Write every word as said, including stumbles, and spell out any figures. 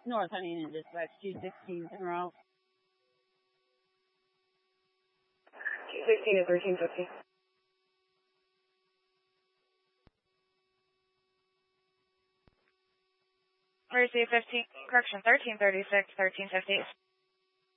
North Huntington Dispatch two sixteen en route. two sixteen to thirteen fifty. Receive fifteen, correction, thirteen thirty-six, thirteen fifty.